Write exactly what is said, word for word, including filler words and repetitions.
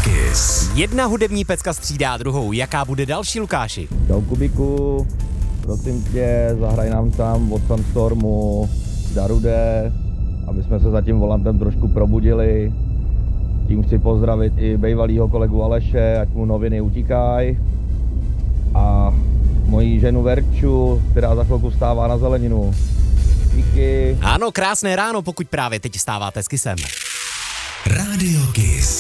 Kiss. Jedna hudební pecka střídá druhou. Jaká bude další, Lukáši? Čau Kubiku, prosím tě, zahraj nám tam od Sunstormu Darude, aby jsme se za tím volantem trošku probudili. Tím chci pozdravit i bývalýho kolegu Aleše, ať mu noviny utíkají. A moji ženu Verču, která za chvilku stává na zeleninu. Díky. Ano, krásné ráno, pokud právě teď stáváte s Kissem. Radio Kiss.